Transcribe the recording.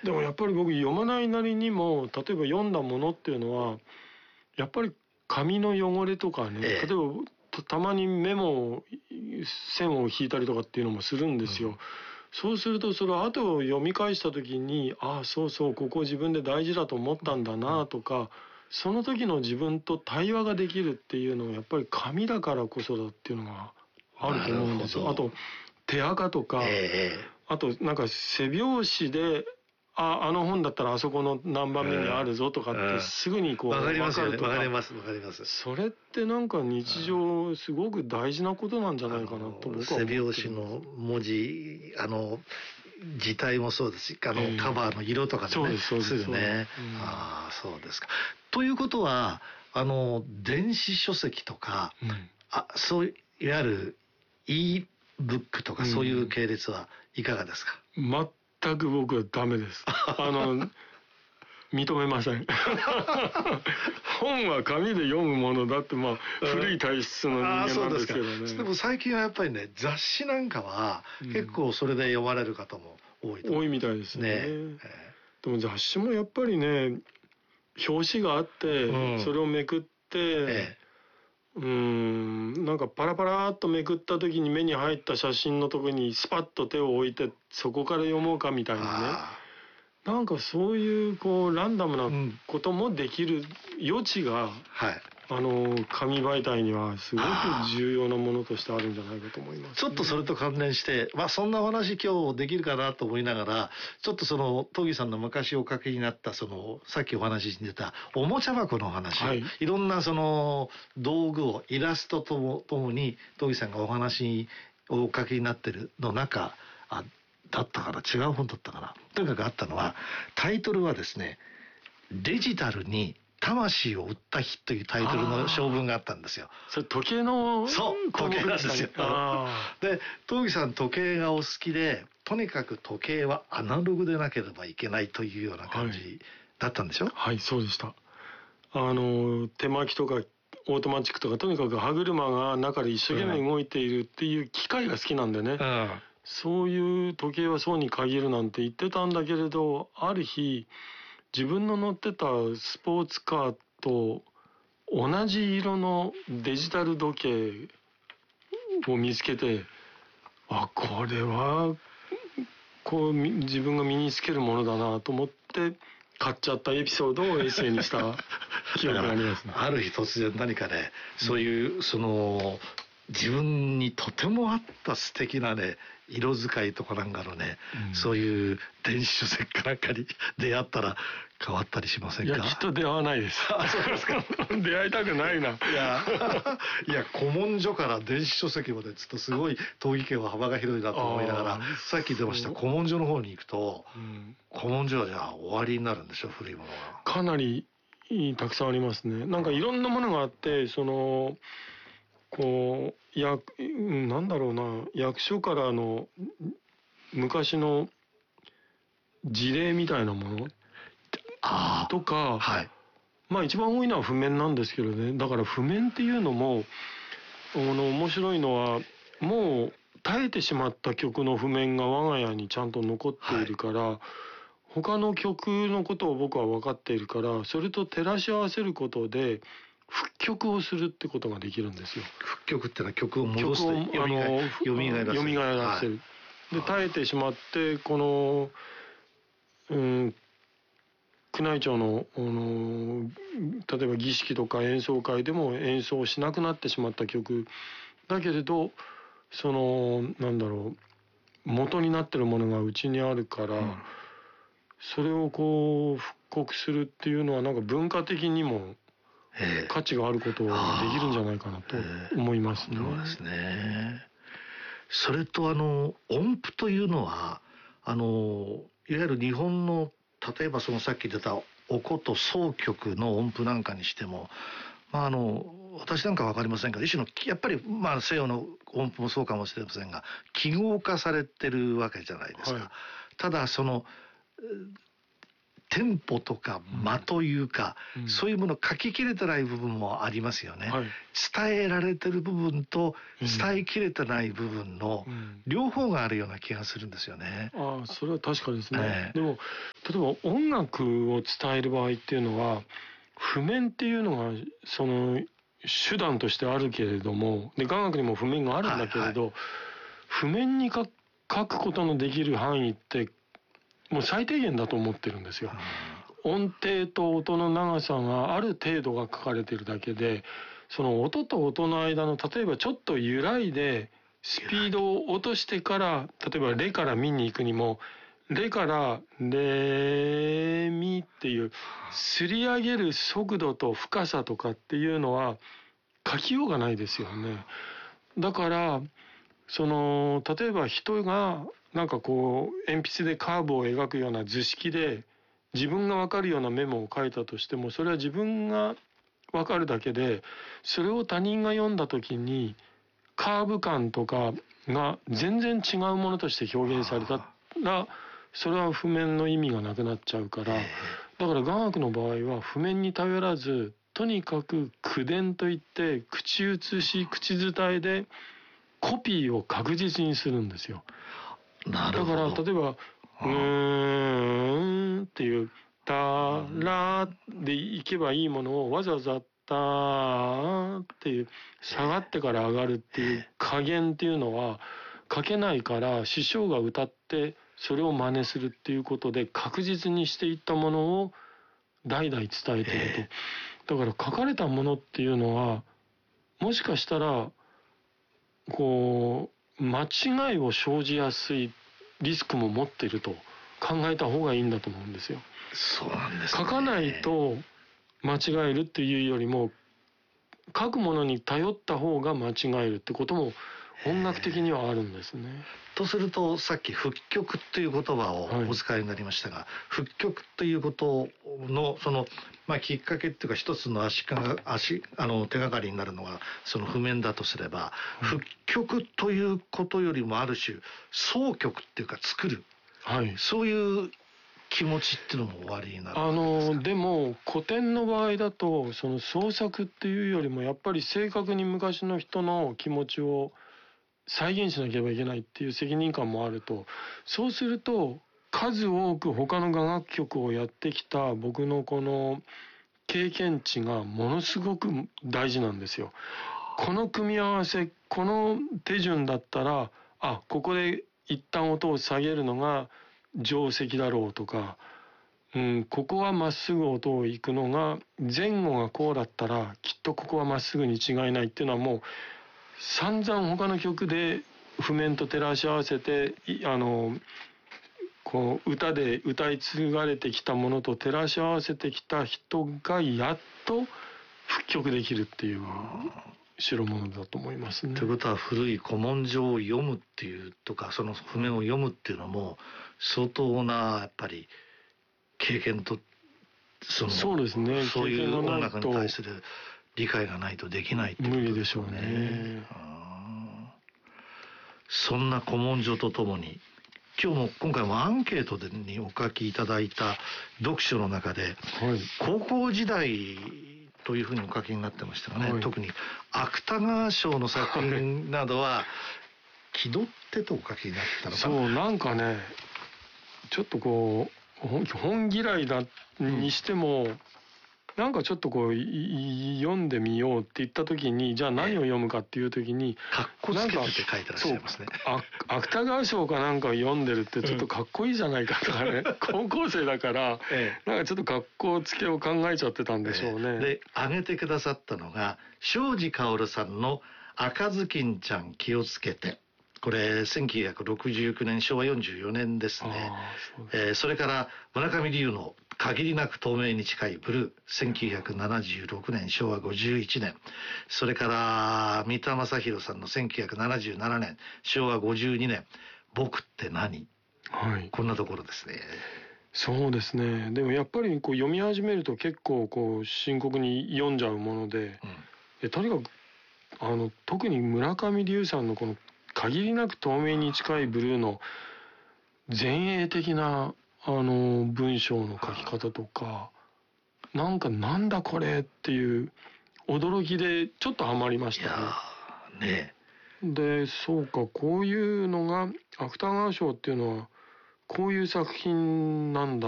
でもやっぱり僕読まないなりにも、例えば読んだものっていうのはやっぱり紙の汚れとかね、例えばたまにメモ線を引いたりとかっていうのもするんですよ。そうするとそれを後を読み返した時に、ああそうそう、ここ自分で大事だと思ったんだなとか、その時の自分と対話ができるっていうのはやっぱり紙だからこそだっていうのがあると思うんですよ。あと手垢とか、あとなんか背表紙であの本だったらあそこの何番目にあるぞとかってすぐにこう分かりますよね。 分かるとか、 分かります分かります。 それってなんか日常すごく大事なことなんじゃないかなと僕は思ってる。 背表紙の文字字体もそうですし、カバーの色とかでね、すぐね。ああ、そうですか。ということは電子書籍とか、そういわゆる e ブックとかそういう系列はいかがですか？ 全く僕はダメです。認めません。本は紙で読むものだって、古い体質の人間なんですけどね。 でも最近はやっぱりね、雑誌なんかは結構それで読まれる方も多いと思う。 多いみたいですね。でも雑誌もやっぱりね、表紙があって、それをめくって、なんかパラパラっとめくった時に目に入った写真のとこにスパッと手を置いてそこから読もうかみたいなね、なんかそういうランダムなこともできる余地が、紙媒体にはすごく重要なものとしてあるんじゃないかと思います、ね。 ちょっとそれと関連して、そんなお話今日できるかなと思いながら、ちょっと東儀さんの昔おかけになったさっきお話しに出たおもちゃ箱のお話、いろんな道具をイラストともに東儀さんがお話をおかけになってるの中だったかな、違う本だったかな、とにかくあったのは、タイトルはですね、デジタルに魂を売った日というタイトルの小文があったんですよ。 それ時計のそう時計なんですよ。で東儀さん時計がお好きで、とにかく時計はアナログでなければいけないというような感じだったんでしょ？ はい、そうでした。手巻きとかオートマチックとか、とにかく歯車が中で一生懸命動いているっていう機械が好きなんでね、そういう時計はそうに限るなんて言ってたんだけれど、ある日自分の乗ってたスポーツカーと同じ色のデジタル時計を見つけて、これは自分が身につけるものだなと思って買っちゃったエピソードをエッセイにした記憶がありますね。 ある日突然何かね、そういう自分にとても合った素敵なね、色使いとかなんかのね、そういう電子書籍かなんかに出会ったら変わったりしませんか？ いや、きっと出会わないです。 そうですか。 出会いたくないな。 いや古文書から電子書籍までちょっとすごい東儀家は幅が広いなと思いながら、さっき出ました古文書の方に行くと、古文書はじゃあ終わりになるんでしょ、古いものが。 かなりたくさんありますね。なんかいろんなものがあって、なんだろうな、役所からの昔の事例みたいなものとか、一番多いのは譜面なんですけどね。だから譜面っていうのも面白いのは、もう絶えてしまった曲の譜面が我が家にちゃんと残っているから、他の曲のことを僕は分かっているから、それと照らし合わせることで復曲をするってことができるんですよ。 復曲ってのは曲を戻して蘇らせる。で絶えてしまって宮内庁の例えば儀式とか演奏会でも演奏しなくなってしまった曲だけれど、なんだろう、元になってるものがうちにあるから、それを復刻するっていうのはなんか文化的にも価値があることができるんじゃないかなと思いますね。 そうですね。それと音符というのは、いわゆる日本の例えばさっき出たお琴箏曲の音符なんかにしても、私なんか分かりませんが、一種のやっぱり西洋の音符もそうかもしれませんが、記号化されてるわけじゃないですか。ただテンポとか間というか、そういうもの書ききれてない部分もありますよね、伝えられてる部分と伝えきれてない部分の両方があるような気がするんですよね。 それは確かですね、でも例えば音楽を伝える場合っていうのは譜面っていうのがその手段としてあるけれども、で雅楽にも譜面があるんだけれど、譜面に書くことのできる範囲ってもう最低限だと思ってるんですよ。音程と音の長さがある程度が書かれてるだけで、その音と音の間の例えばちょっと揺らいでスピードを落としてから例えばレからミに行くにもレからレミっていうすり上げる速度と深さとかっていうのは書きようがないですよね。だからその例えば人がなんかこう鉛筆でカーブを描くような図式で自分が分かるようなメモを書いたとしても、それは自分が分かるだけで、それを他人が読んだ時にカーブ感とかが全然違うものとして表現されたら、それは譜面の意味がなくなっちゃうから、だから雅楽の場合は譜面に頼らず、とにかく口伝といって口写し口伝えでコピーを確実にするんですよ。 なるほど。 だから例えばっていうタラでいけばいいものをわざわざタっていう下がってから上がるっていう加減っていうのは書けないから、師匠が歌ってそれを真似するっていうことで確実にしていったものを代々伝えていると。だから書かれたものっていうのはもしかしたらこう間違いを生じやすいリスクも持っていると考えた方がいいんだと思うんですよ。 そうなんですね。 書かないと間違えるっていうよりも書くものに頼った方が間違えるってことも音楽的にはあるんですね。 とするとさっき復曲っていう言葉をお使いになりましたが、復曲っていうことのその、きっかけっていうか一つの手がかりになるのがその譜面だとすれば、復曲ということよりもある種創曲っていうか作る、そういう気持ちっていうのも終わりになるわけですか。 でも古典の場合だとその創作っていうよりもやっぱり正確に昔の人の気持ちを再現しなければいけないっていう責任感もあると、そうすると数多く他の雅楽曲をやってきた僕のこの経験値がものすごく大事なんですよ。この組み合わせ、この手順だったらここで一旦音を下げるのが定石だろうとか、ここはまっすぐ音をいくのが前後がこうだったらきっとここはまっすぐに違いないっていうのはもう散々他の曲で譜面と照らし合わせてこう歌で歌い継がれてきたものと照らし合わせてきた人がやっと復曲できるっていう代物だと思いますね。 ということは古い古文書を読むっていうとかその譜面を読むっていうのも相当なやっぱり経験とそうですね、 そういう音楽に対する理解がないとできないっていうこと無理でしょうね。 そんな古文書とともに今回もアンケートにお書きいただいた読書の中で、高校時代というふうにお書きになってましたがね、特に芥川賞の作品などは気取ってとお書きになったのかな。 そうなんかねちょっとこう本嫌いにしても、なんかちょっとこう読んでみようって言った時にじゃあ何を読むかっていう時にかっこつけてって書いてらっしゃいますね。 芥川賞かなんかを読んでるってちょっとかっこいいじゃないかとかね、高校生だからなんかちょっとかっこつけを考えちゃってたんでしょうね。 で挙げてくださったのが庄司薫さんの赤ずきんちゃん気をつけて、これ1969年昭和44年ですね。それから村上龍の限りなく透明に近いブルー1976年昭和51年、それから三田正宏さんの1977年昭和52年僕って何、こんなところですね。 そうですね。でもやっぱりこう読み始めると結構こう深刻に読んじゃうもので、とにかく特に村上龍さんのこの限りなく透明に近いブルーの前衛的な文章の書き方とか、なんだこれっていう驚きでちょっとハマりましたね。で、そうか、こういうのが芥川賞っていうのはこういう作品なんだ